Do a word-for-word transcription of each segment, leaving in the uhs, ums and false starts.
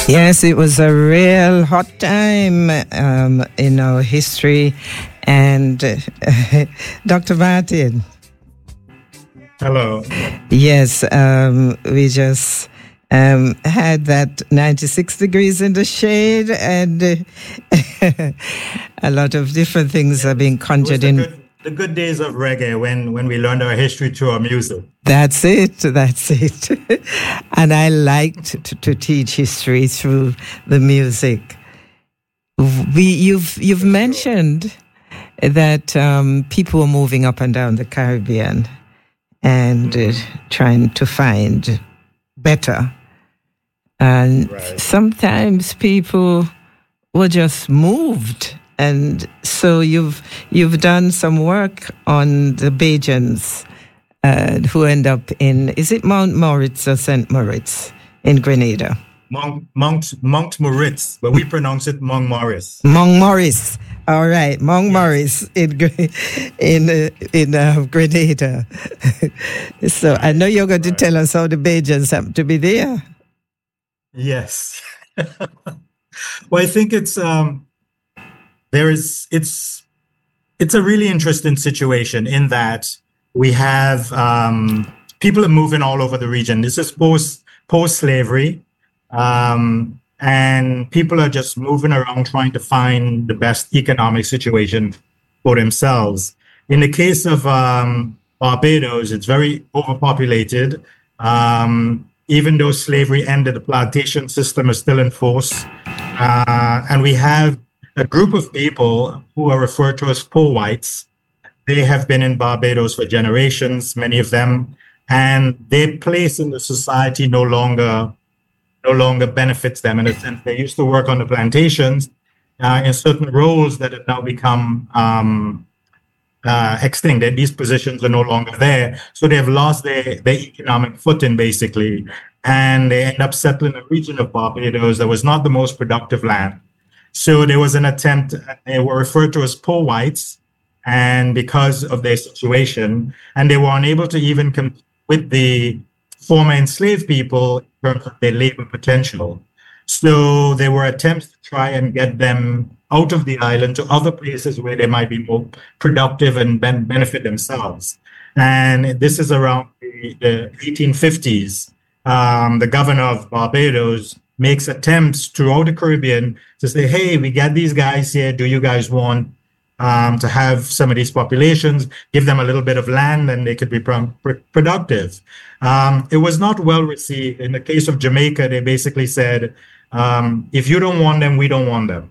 Yes, it was a real hot time um, in our history. And uh, Doctor Martin. Hello. Yes, um, we just um, had that ninety-six degrees in the shade, and uh, a lot of different things are being conjured in. Good, the good days of reggae when, when we learned our history through our music. That's it. That's it. And I liked to, to teach history through the music. We, you've you've mentioned that um, people are moving up and down the Caribbean and uh, trying to find better. And right. Sometimes people were just moved. And so you've you've done some work on the Bajans uh, who end up in, is it Mount Moritz or Saint Moritz in Grenada? Mount, Mount, Mount Moritz, but we pronounce it Mount Morris. Mount Morris. All right, Mount yes. Morris in in uh, in uh, Grenada. So I know you're going to right. tell us how the Bajans happen to be there. Yes. Well, I think it's um, there is it's it's a really interesting situation in that we have um, people are moving all over the region. This is post post slavery. Um, and people are just moving around trying to find the best economic situation for themselves. In the case of um, Barbados, it's very overpopulated. Um, even though slavery ended, the plantation system is still in force. Uh, and we have a group of people who are referred to as poor whites. They have been in Barbados for generations, many of them, and their place in the society no longer no longer benefits them. In a sense, they used to work on the plantations uh, in certain roles that have now become um, uh, extinct. These positions are no longer there. So they have lost their, their economic footing, basically. And they end up settling in a region of Barbados that was not the most productive land. So there was an attempt, they were referred to as poor whites, and because of their situation, and they were unable to even compete with the former enslaved people in terms of their labor potential. So there were attempts to try and get them out of the island to other places where they might be more productive and ben- benefit themselves. And this is around the, the eighteen fifties. Um, the governor of Barbados makes attempts throughout the Caribbean to say, hey, we got these guys here. Do you guys want um, to have some of these populations, give them a little bit of land, and they could be pro- pr- productive? Um, it was not well received. In the case of Jamaica, they basically said, um, if you don't want them, we don't want them.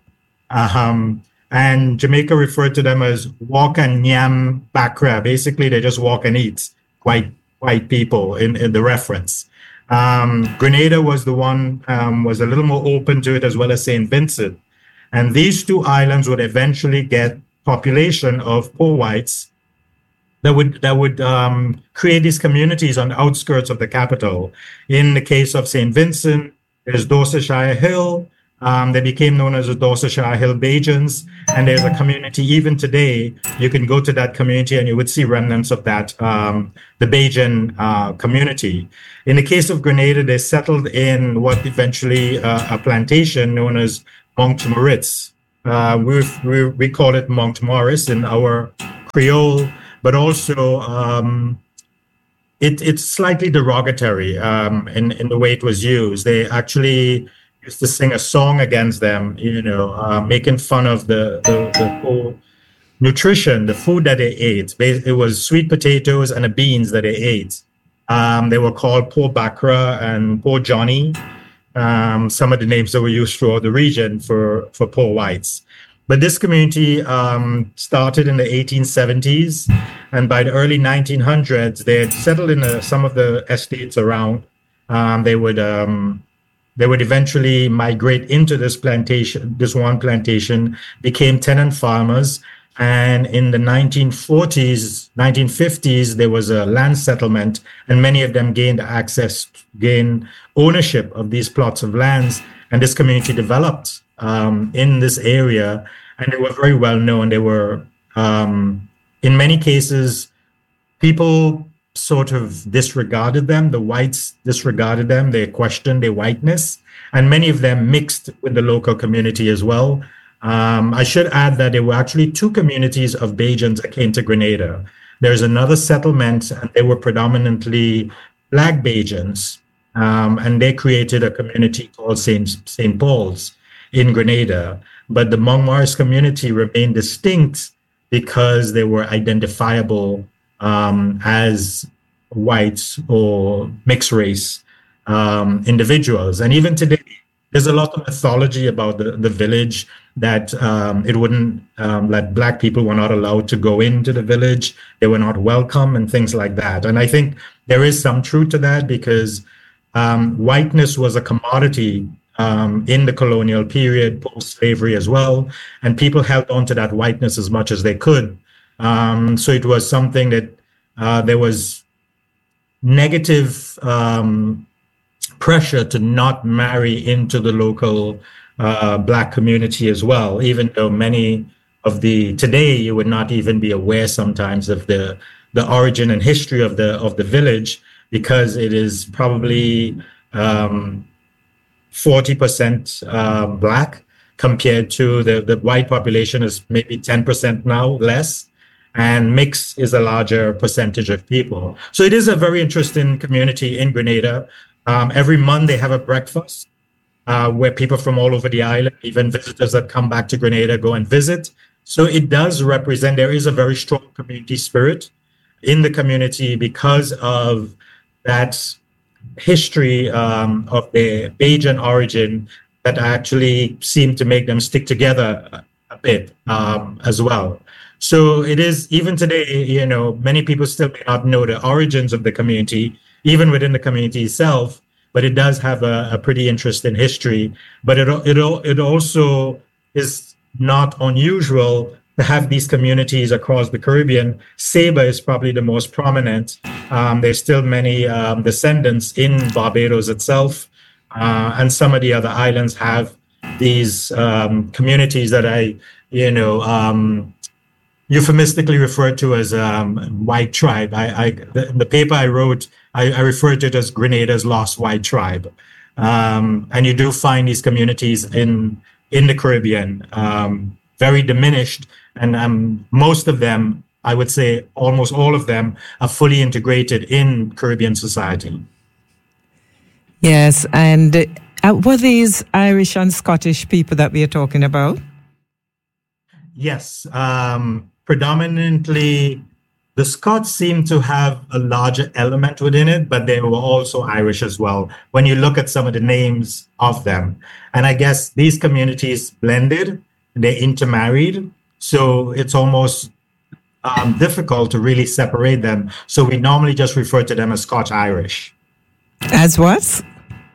Um, and Jamaica referred to them as walk and yam bakra. Basically, they just walk and eat, white white people in, in the reference. Um, Grenada was the one, um, was a little more open to it, as well as Saint Vincent. And these two islands would eventually get population of poor whites that would that would um, create these communities on the outskirts of the capital. In the case of Saint Vincent, there's Dorsetshire Hill. Um, they became known as the Dorsetshire Hill Bajans, and there's a community even today. You can go to that community and you would see remnants of that, um, the Bajan uh, community. In the case of Grenada, they settled in what eventually uh, a plantation known as Mount Moritz. Uh, we we we call it Mount Morris in our Creole, but also um, it, it's slightly derogatory um, in, in the way it was used. They actually used to sing a song against them, you know, uh, making fun of the, the, the whole nutrition, the food that they ate. It was sweet potatoes and the beans that they ate. Um, they were called Poor Bakra and Poor Johnny. Um, some of the names that were used throughout the region for, for poor whites. But this community um, started in the eighteen seventies, and by the early nineteen hundreds, they had settled in uh, some of the estates around. Um, they would um, they would eventually migrate into this plantation, this one plantation, became tenant farmers. And in the nineteen forties, nineteen fifties, there was a land settlement, and many of them gained access, gained ownership of these plots of lands. And this community developed um, in this area, and they were very well known. They were, um, in many cases, people sort of disregarded them. The whites disregarded them. They questioned their whiteness, and many of them mixed with the local community as well. Um, I should add that there were actually two communities of Bajans that came to Grenada. There's another settlement, and they were predominantly Black Bajans, um, and they created a community called Saint Saint Paul's in Grenada. But the Montmaris community remained distinct because they were identifiable um, as whites or mixed race um, individuals. And even today, there's a lot of mythology about the, the village that um, it wouldn't, um, that Black people were not allowed to go into the village. They were not welcome and things like that. And I think there is some truth to that because um, whiteness was a commodity um, in the colonial period, post-slavery as well. And people held on to that whiteness as much as they could. Um, so it was something that uh, there was negative um, pressure to not marry into the local uh, Black community as well, even though many of the, today you would not even be aware sometimes of the the origin and history of the of the village, because it is probably um, forty percent uh, Black compared to the, the white population is maybe ten percent now, less. And mix is a larger percentage of people. So it is a very interesting community in Grenada. Um, every month they have a breakfast uh, where people from all over the island, even visitors that come back to Grenada, go and visit. So it does represent, there is a very strong community spirit in the community because of that history um, of their Bajan origin that actually seem to make them stick together a, a bit um, as well. So it is, even today, you know, many people still may not know the origins of the community, even within the community itself, but it does have a, a pretty interesting history. But it, it, it also is not unusual to have these communities across the Caribbean. Saba is probably the most prominent. Um, there's still many um, descendants in Barbados itself, uh, and some of the other islands have these um, communities that I, you know, um, euphemistically referred to as um, white tribe. I, I the, the paper I wrote, I, I referred to it as Grenada's lost white tribe. Um, and you do find these communities in in the Caribbean, um, very diminished, and um, most of them, I would say almost all of them, are fully integrated in Caribbean society. Yes, and uh, were these Irish and Scottish people that we are talking about? Yes. Um, predominantly, the Scots seem to have a larger element within it, but they were also Irish as well, when you look at some of the names of them. And I guess these communities blended, they intermarried, so it's almost um, difficult to really separate them. So we normally just refer to them as Scotch-Irish. As what?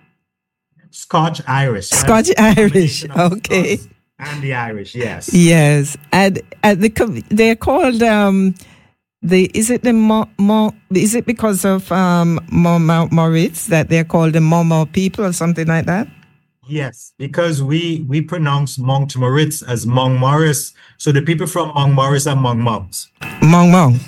Scotch-Irish. Scotch-Irish, okay. And the Irish, yes. Yes, and, and the, they're called um, the. Is it the Mo, Mo, Is it because of um, Montmaris that they're called the Momo people or something like that? Yes, because we we pronounce Montmaris as Montmaris, so the people from Montmaris are Montmoms. Montmom.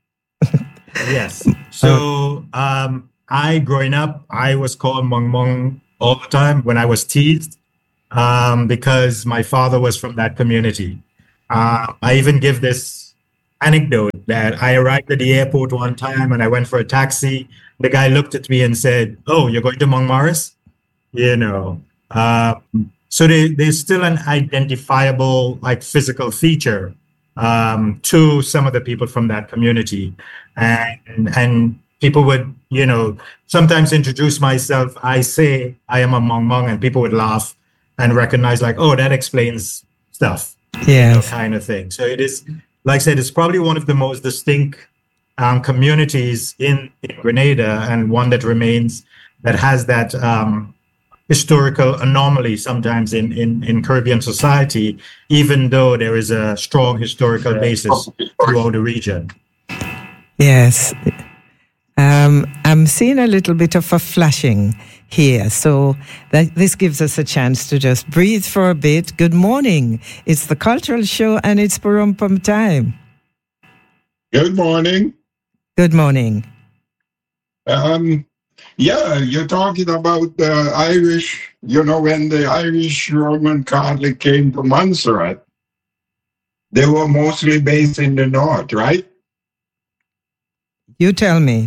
Yes. So um, I, growing up, I was called Montmom all the time when I was teased. Um, because my father was from that community. Uh, I even give this anecdote that I arrived at the airport one time and I went for a taxi. The guy looked at me and said, "Oh, you're going to Montmaris?" You know, uh, so they, there's still an identifiable, like, physical feature um, to some of the people from that community. And, and people would, you know, sometimes introduce myself. I say I am a Montmong, and people would laugh and recognize, like, oh, that explains stuff, yeah, you know, kind of thing. So it is, like I said, it's probably one of the most distinct um, communities in, in Grenada, and one that remains, that has that um, historical anomaly sometimes in, in, in Caribbean society, even though there is a strong historical basis throughout the region. Yes. Um, I'm seeing a little bit of a flashing here, so that this gives us a chance to just breathe for a bit. Good morning. It's the Cultural Show, and it's Purumpum time. Good morning. Good morning. Um, yeah, you're talking about the Irish, you know, when the Irish Roman Catholic came to Montserrat, they were mostly based in the north, right? You tell me.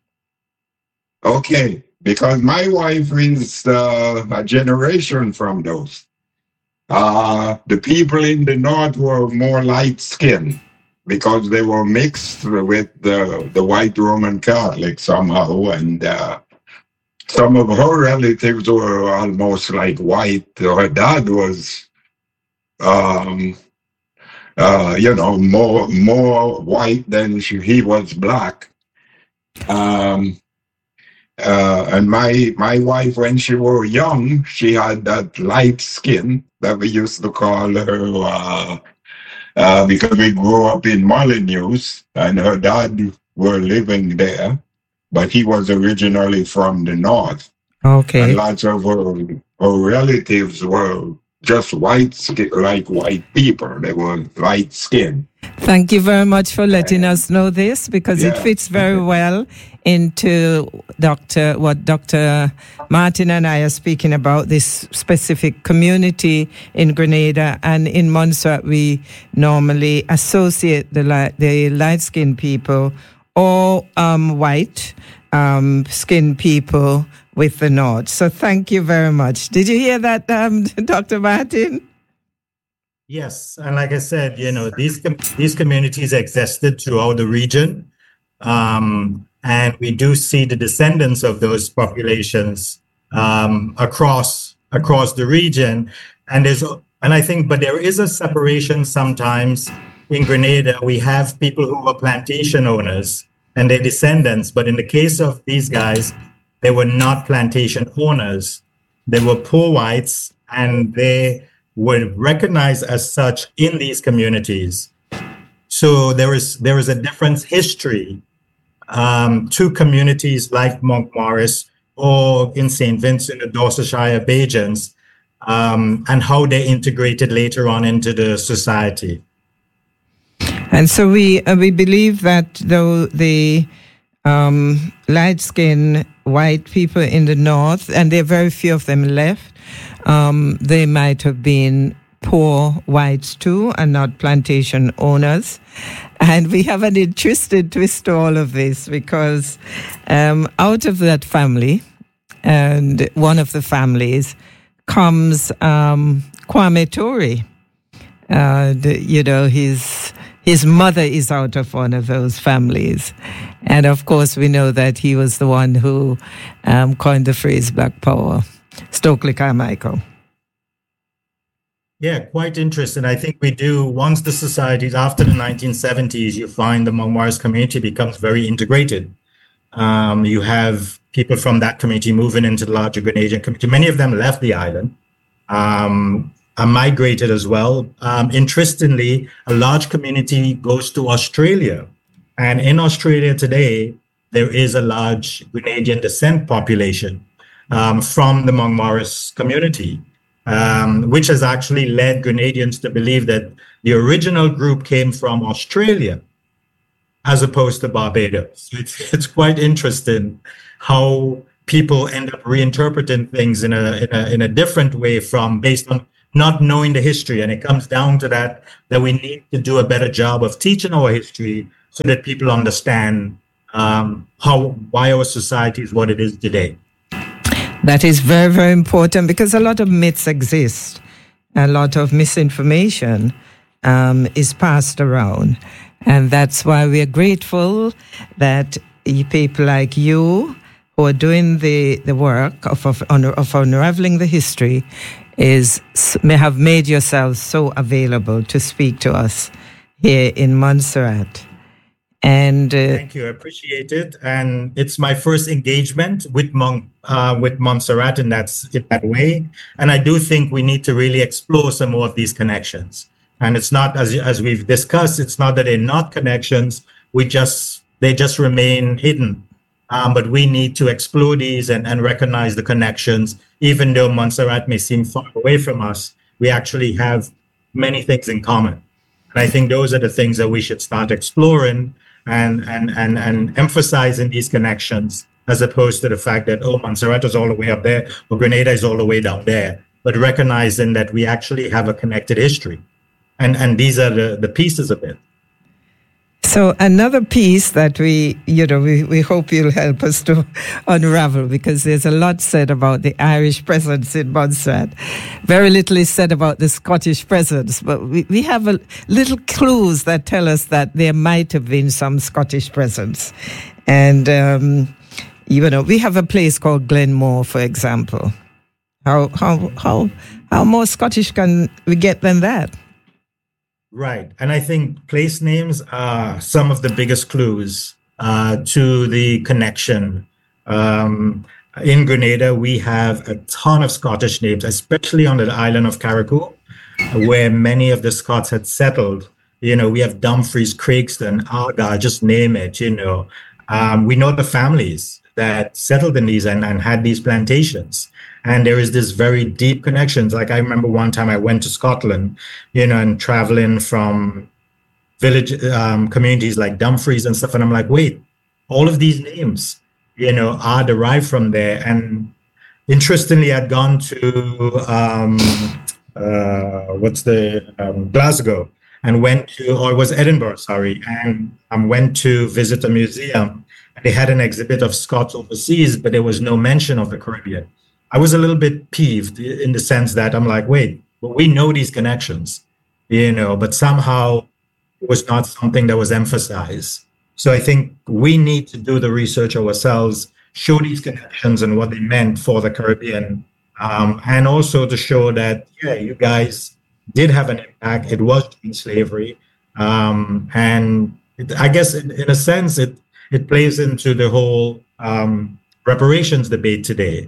Okay, because my wife is uh, a generation from those. Uh, the people in the north were more light skinned because they were mixed with the, the white Roman Catholic somehow. And uh, some of her relatives were almost like white. Her dad was, um, uh, you know, more more white than she, he was black. Um, Uh, and my my wife, when she was young, she had that light skin that we used to call her uh, uh, because we grew up in Molyneux, and her dad were living there, but he was originally from the north, and Okay. lots of her, her relatives were just white skin, like white people. They were light skin. Thank you very much for letting us know this, because it Yeah. fits very well into Doctor what Doctor Martin and I are speaking about, this specific community in Grenada and in Montserrat. We normally associate the light, the light-skinned people or um, white um, skinned people with the north. So thank you very much. Did you hear that, um, Doctor Martin? Yes, and like I said, you know, these com- these communities existed throughout the region, um, and we do see the descendants of those populations um, across across the region. And there's and I think, but there is a separation sometimes. In Grenada, we have people who were plantation owners and their descendants, but in the case of these guys, they were not plantation owners. They were poor whites, and they were recognized as such in these communities. So there is there is a different history um, to communities like Monkmorris or in Saint Vincent or Dorsetshire Bajans, um, and how they integrated later on into the society. And so we uh, we believe that though the um, light-skinned white people in the north, and there are very few of them left, um, they might have been poor whites too and not plantation owners. And we have an interesting twist to all of this, because um, out of that family, and one of the families, comes um, Kwame Ture. Uh, the, you know, his his mother is out of one of those families. And of course, we know that he was the one who um, coined the phrase Black Power, Stokely Carmichael. Yeah, quite interesting. I think we do, once the societies, after the nineteen seventies, you find the Monkmorris community becomes very integrated. Um, you have people from that community moving into the larger Grenadian community. Many of them left the island, um, are migrated as well. Um, interestingly, a large community goes to Australia. And in Australia today, there is a large Grenadian descent population um, from the Monkmorris community, um, which has actually led Grenadians to believe that the original group came from Australia as opposed to Barbados. It's, it's quite interesting how people end up reinterpreting things in a, in a in a different way from based on not knowing the history. And it comes down to that, that we need to do a better job of teaching our history so that people understand um, how why our society is what it is today. That is very, very important, because a lot of myths exist. A lot of misinformation um, is passed around. And that's why we are grateful that people like you, who are doing the, the work of, of, of unraveling the history, is may have made yourselves so available to speak to us here in Montserrat. And uh, thank you, I appreciate it. And it's my first engagement with Mon- uh, with Montserrat, and that's in that way. And I do think we need to really explore some more of these connections. And it's not, as as we've discussed, it's not that they're not connections. We just they just remain hidden. Um, but we need to explore these and, and recognize the connections. Even though Montserrat may seem far away from us, we actually have many things in common. And I think those are the things that we should start exploring and and and, and emphasizing these connections as opposed to the fact that, oh, Montserrat is all the way up there, or Grenada is all the way down there, but recognizing that we actually have a connected history. And and these are the, the pieces of it. So another piece that we, you know, we, we hope you'll help us to unravel, because there's a lot said about the Irish presence in Montserrat. Very little is said about the Scottish presence, but we, we have a little clues that tell us that there might have been some Scottish presence. And, um, you know, we have a place called Glenmore, for example. How, how, how, how more Scottish can we get than that? Right. And I think place names are some of the biggest clues uh, to the connection. Um, in Grenada, we have a ton of Scottish names, especially on the island of Carriacou, where many of the Scots had settled. You know, we have Dumfries, Craigston, Argyll, just name it, you know. Um, we know the families that settled in these and, and had these plantations. And there is this very deep connections. Like I remember one time I went to Scotland, you know, and traveling from village um, communities like Dumfries and stuff. And I'm like, wait, all of these names, you know, are derived from there. And interestingly, I'd gone to, um, uh, what's the, um, Glasgow, and went to, or it was Edinburgh, sorry, and I um, went to visit a museum. And they had an exhibit of Scots overseas, but there was no mention of the Caribbean. I was a little bit peeved in the sense that I'm like, wait, well, we know these connections, you know, but somehow it was not something that was emphasized. So I think we need to do the research ourselves, show these connections and what they meant for the Caribbean, um, and also to show that, yeah, you guys did have an impact. It was during slavery. Um, and it, I guess in, in a sense, it, it plays into the whole um, reparations debate today.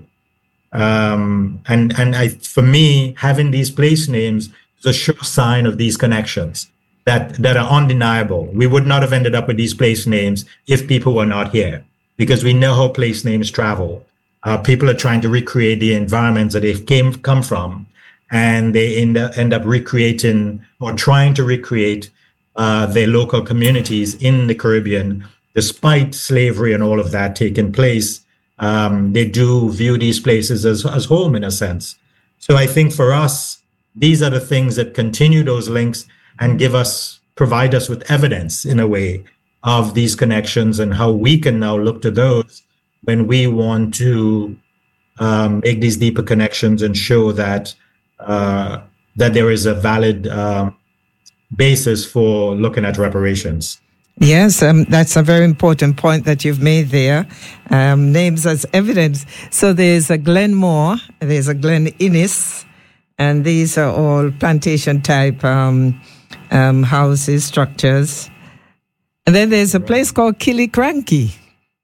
Um, and and I, for me, having these place names is a sure sign of these connections that, that are undeniable. We would not have ended up with these place names if people were not here, because we know how place names travel. Uh, people are trying to recreate the environments that they've came come from, and they end up, end up recreating or trying to recreate uh, their local communities in the Caribbean, despite slavery and all of that taking place. Um, they do view these places as, as home in a sense. So I think for us, these are the things that continue those links and give us, provide us with evidence in a way of these connections and how we can now look to those when we want to um, make these deeper connections and show that uh, that there is a valid um, basis for looking at reparations. Yes, um, that's a very important point that you've made there. Um, names as evidence. So there's a Glenmore, there's a Glen Innes, and these are all plantation type um, um, houses, structures. And then there's a place called Killiecrankie.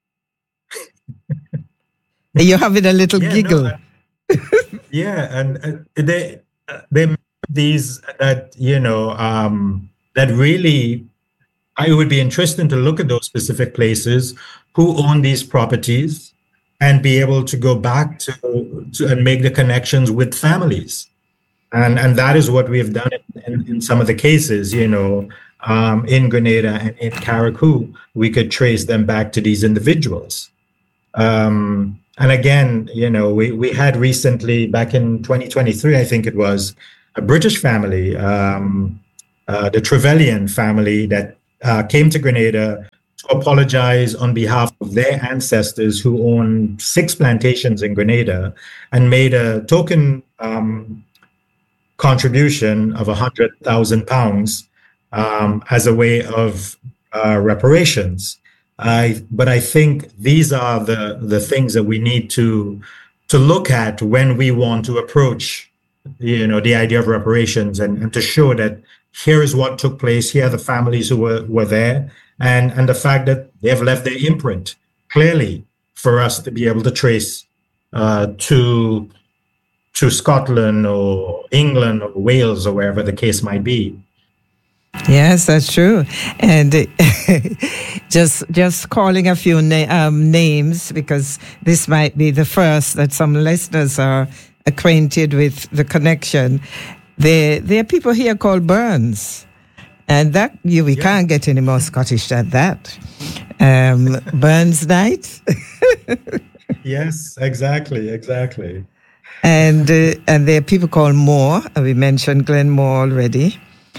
You're having a little yeah, giggle. No, I, yeah, and uh, they uh, they these that you know um, that really. It would be interesting to look at those specific places, who own these properties, and be able to go back to, to and make the connections with families. And and that is what we have done in, in, in some of the cases, you know, um, in Grenada and in Carriacou, we could trace them back to these individuals. Um, and again, you know, we, we had recently, back in twenty twenty-three, I think it was, a British family, um, uh, the Trevelyan family that Uh, came to Grenada to apologize on behalf of their ancestors who owned six plantations in Grenada, and made a token um, contribution of one hundred thousand pounds um, as a way of uh, reparations. I, but I think these are the, the things that we need to to look at when we want to approach, you know, the idea of reparations, and, and to show that here is what took place. Here are the families who were, were there, and, and the fact that they have left their imprint clearly for us to be able to trace uh, to to Scotland or England or Wales or wherever the case might be. Yes, that's true. And just just calling a few na- um, names, because this might be the first that some listeners are acquainted with the connection. There, there are people here called Burns, and that you we yeah. can't get any more Scottish than that. um, Burns Night. Yes, exactly, exactly. And uh, and there are people called Moore. We mentioned Glen Moore already.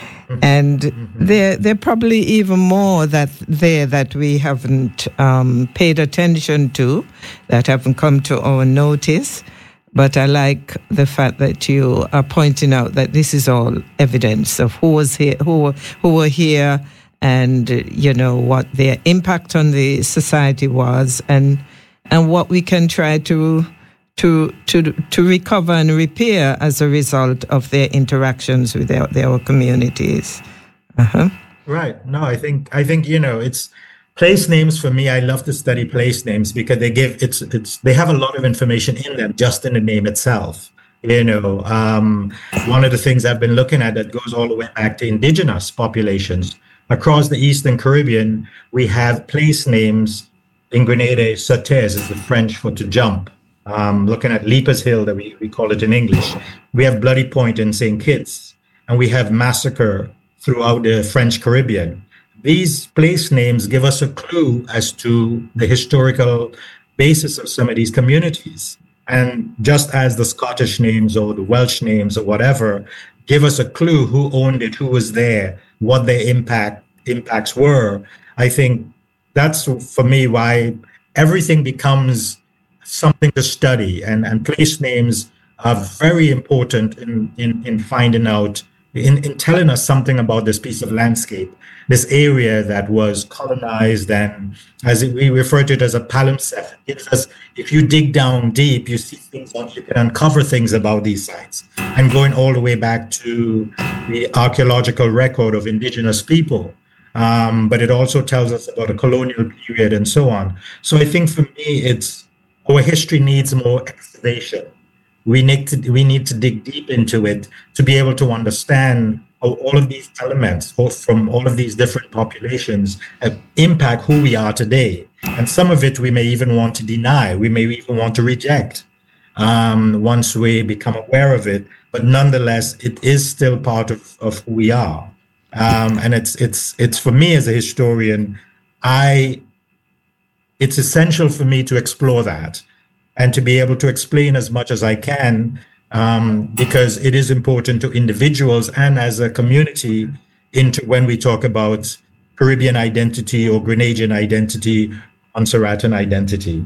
And mm-hmm. there there are probably even more that there that we haven't um, paid attention to, that haven't come to our notice. But I like the fact that you are pointing out that this is all evidence of who was here, who who were here, and you know what their impact on the society was, and and what we can try to to to to recover and repair as a result of their interactions with their, their communities. Uh-huh. Right. No, I think I think you know it's. Place names for me, I love to study place names because they give it's it's they have a lot of information in them just in the name itself. You know, um, one of the things I've been looking at that goes all the way back to indigenous populations across the Eastern Caribbean. We have place names in Grenada. Sauterres is the French for to jump. Um, looking at Leapers Hill, that we, we call it in English. We have Bloody Point in Saint Kitts, and we have Massacre throughout the French Caribbean. These place names give us a clue as to the historical basis of some of these communities. And just as the Scottish names or the Welsh names or whatever give us a clue who owned it, who was there, what their impact impacts were, I think that's, for me, why everything becomes something to study. And, and place names are very important in, in, in finding out, in, in telling us something about this piece of landscape, this area that was colonized, and as it, we refer to it as a palimpsest. It gives us, if you dig down deep, you see things, you can uncover things about these sites. And going all the way back to the archaeological record of indigenous people. Um, but it also tells us about a colonial period and so on. So I think for me, it's our history needs more excavation. We need to we need to dig deep into it to be able to understand how all of these elements from all of these different populations uh, impact who we are today. And some of it we may even want to deny. We may even want to reject um, once we become aware of it. But nonetheless, it is still part of, of who we are. Um, and it's it's it's for me as a historian, I it's essential for me to explore that and to be able to explain as much as I can, um, because it is important to individuals and as a community into when we talk about Caribbean identity or Grenadian identity, Montserratan identity.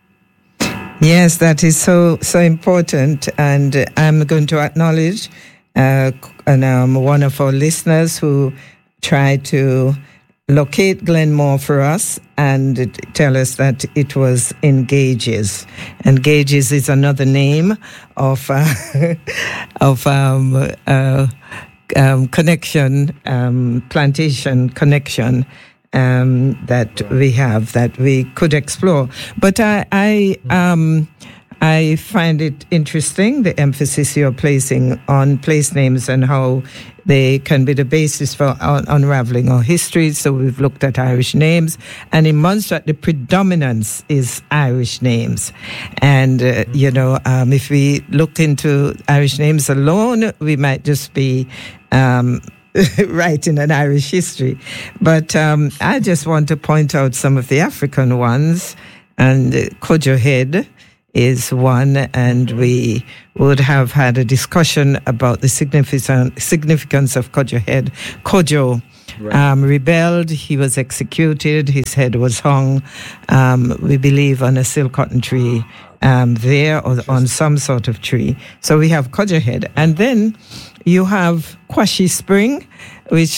Yes, that is so so important, and I'm going to acknowledge uh, and, um, one of our listeners who tried to locate Glen Moore for us and tell us that it was in Gages, and Gages is another name of uh, of um, uh, um, connection, um, plantation connection. Um, that we have that we could explore, but I I, um, I find it interesting the emphasis you're placing on place names and how they can be the basis for un- unraveling our history. So we've looked at Irish names, and in Montserrat the predominance is Irish names, and uh, mm-hmm. you know um, if we looked into Irish names alone, we might just be Um, writing an Irish history. But um, I just want to point out some of the African ones, and uh, Codjo Head is one, and we would have had a discussion about the significance significance of Codjo Head. Codjo right. um, rebelled, he was executed, his head was hung, um, we believe on a silk cotton tree um, there, or on some sort of tree. So we have Codjo Head, and then you have Kwashi Spring, which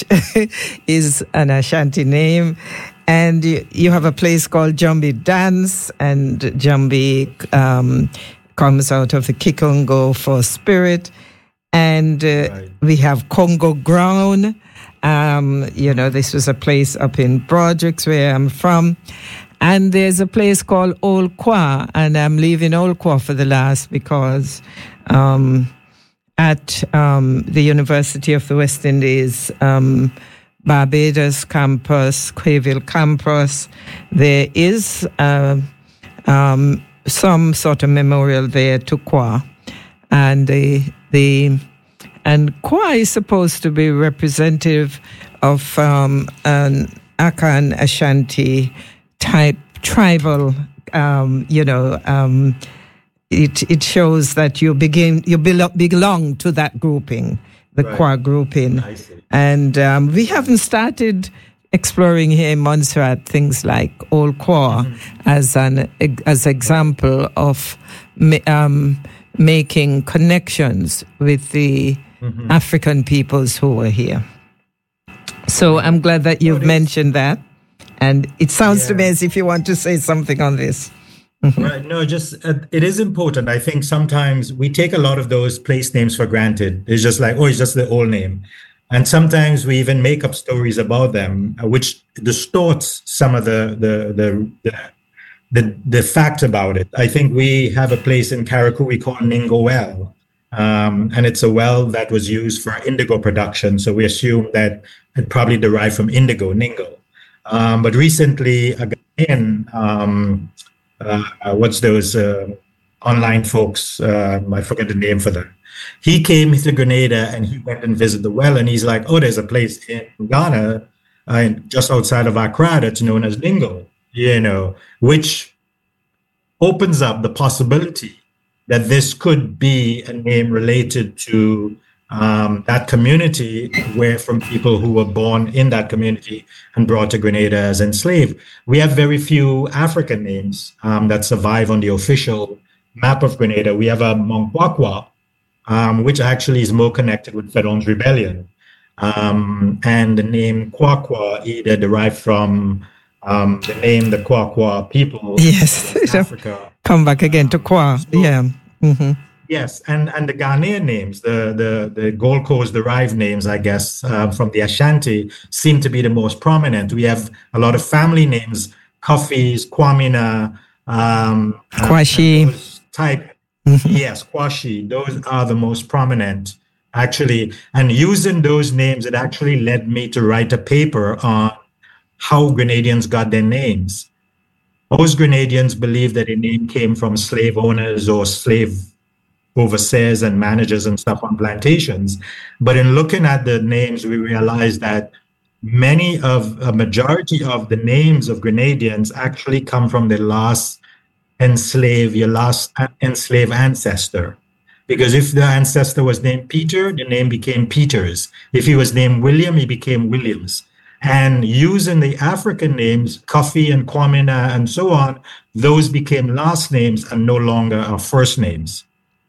is an Ashanti name, and you, you have a place called Jumbi Dance, and Jumbi um, comes out of the Kikongo for spirit, and uh, right. we have Congo Ground. Um, you know, this was a place up in Broderick's where I'm from. And there's a place called Old Kwa, and I'm leaving Old Kwa for the last because um, at um, the University of the West Indies, um, Barbados campus, Quayville campus, there is uh, um, some sort of memorial there to Kwa, and the the and Kwa is supposed to be representative of um, an Akan Ashanti type tribal, um, you know, um, it it shows that you begin you belo- belong to that grouping, the Right. Kwa grouping, I see. and um, we haven't started exploring here in Montserrat things like Old Kwa Mm-hmm. as an as example of ma- um, making connections with the Mhm. African peoples who were here. So I'm glad that you've it is- mentioned that, and it sounds to me Yeah. as if you want to say something on this. Right. No, just uh, it is important. I think sometimes we take a lot of those place names for granted. It's just like, oh, it's just the old name. And sometimes we even make up stories about them, uh, which distorts some of the the the the, the, the fact about it. I think we have a place in Carriacou we call Ningo Well. Um, and it's a well that was used for indigo production. So we assume that it probably derived from indigo, Ningo. Um, but recently, a Ghanaian, um, uh, what's those uh, online folks? Uh, I forget the name for them. He came to Grenada and he went and visited the well, and he's like, "Oh, there's a place in Ghana, uh, just outside of Accra, that's known as Ningo." You know, which opens up the possibility that this could be a name related to um, that community, where from people who were born in that community and brought to Grenada as enslaved. We have very few African names um, that survive on the official map of Grenada. We have a Monkwakwa, um, which actually is more connected with Fedon's rebellion. Um, and the name Kwakwa either derived from um, the name the Kwakwa people Yes. in Africa. Come back again to Kwa. So- Yeah. hmm Yes, and and the Ghanaian names, the the the Gold Coast derived names, I guess, uh, from the Ashanti, seem to be the most prominent. We have a lot of family names: Coffees, Kwamina, um, uh, Kwashi. and those type. Yes, Kwashi. Those are the most prominent, actually. And using those names, it actually led me to write a paper on how Grenadians got their names. Most Grenadians believe that their name came from slave owners or slave overseers and managers and stuff on plantations. But in looking at the names, we realized that many of a majority of the names of Grenadians actually come from the last enslaved, your last enslaved ancestor. Because if the ancestor was named Peter, the name became Peters. If he was named William, he became Williams. And using the African names, Kofi and Kwamina and so on, those became last names and no longer are first names.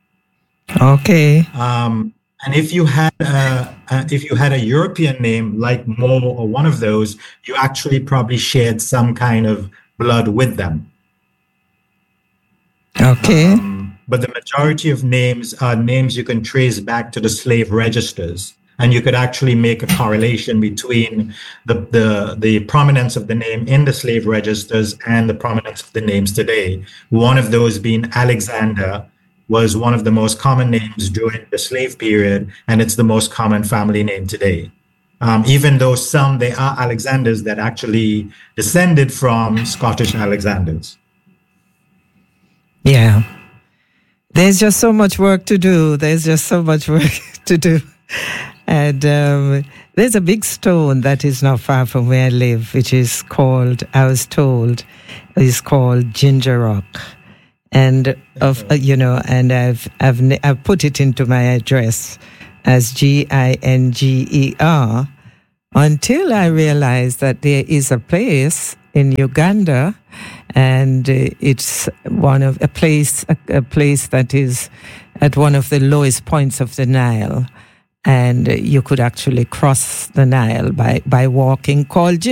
Okay. Um, and if you had a, uh, if you had a European name like Mo or one of those, you actually probably shared some kind of blood with them. Okay. Um, but the majority of names are names you can trace back to the slave registers. And you could actually make a correlation between the, the, the prominence of the name in the slave registers and the prominence of the names today. One of those being Alexander was one of the most common names during the slave period, and it's the most common family name today. Um, even though some, they are Alexanders that actually descended from Scottish Alexanders. Yeah. There's just so much work to do. There's just so much work to do. And um, there's a big stone that is not far from where I live, which is called, I was told, is called Ginger Rock. And of uh, you know, and I've I've I've put it into my address as G I N G E R until I realized that there is a place in Uganda, and uh, it's one of a place a, a place that is at one of the lowest points of the Nile, and uh, you could actually cross the Nile by by walking, called